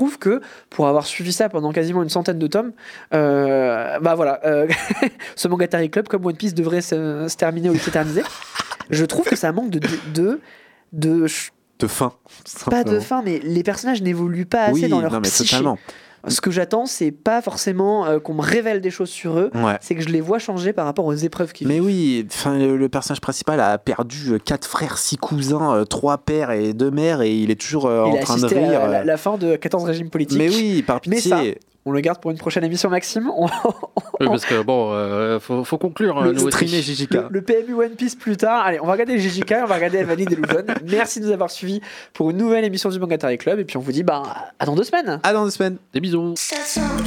trouve que pour avoir suivi ça pendant quasiment une centaine de tomes, ce Monogatari Club, comme One Piece, devrait se terminer ou s'éterniser. Je trouve que ça manque de fin. Pas de fin, mais les personnages n'évoluent pas assez dans leur psyché. Totalement. Ce que j'attends, c'est pas forcément qu'on me révèle des choses sur eux, c'est que je les vois changer par rapport aux épreuves qu'ils font. Mais oui, le personnage principal a perdu 4 frères, 6 cousins, 3 pères et 2 mères, et il est toujours en train de rire. Il a assisté à la fin de 14 régimes politiques. Mais oui, par pitié. Mais ça, on le garde pour une prochaine émission, Maxime. Oui, parce que faut conclure. Le streamer JJK. Le PMU One Piece plus tard. Allez, on va regarder JJK, on va regarder Evanie Delusion. Merci de nous avoir suivis pour une nouvelle émission du Monogatari Club. Et puis on vous dit à dans 2 semaines. À dans 2 semaines. Des bisous.